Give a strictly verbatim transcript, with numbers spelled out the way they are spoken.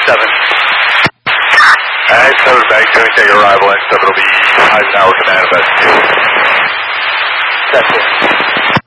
seven. Alright, seven back, going to take arrival, and seven will be Eisenhower Command of S two. That's it.